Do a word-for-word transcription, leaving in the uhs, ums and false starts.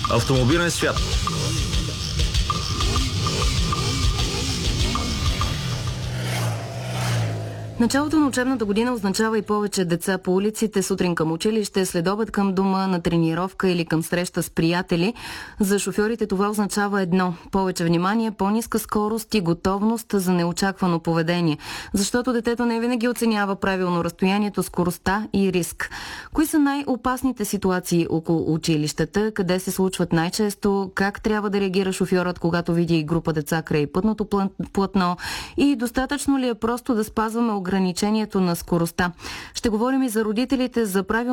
Автомобилен свят. Началото на учебната година означава и повече деца по улиците, сутрин към училище, следобед към дома, на тренировка или към среща с приятели. За шофьорите това означава едно – повече внимание, по-ниска скорост и готовност за неочаквано поведение. Защото детето не винаги оценява правилно разстоянието, скоростта и риск. Кои са най-опасните ситуации около училищата? Къде се случват най-често? Как трябва да реагира шофьорът, когато види група деца край пътното платно? И достатъчно ли е просто да спазваме ограничението на скоростта? Ще говорим и за родителите, за правилно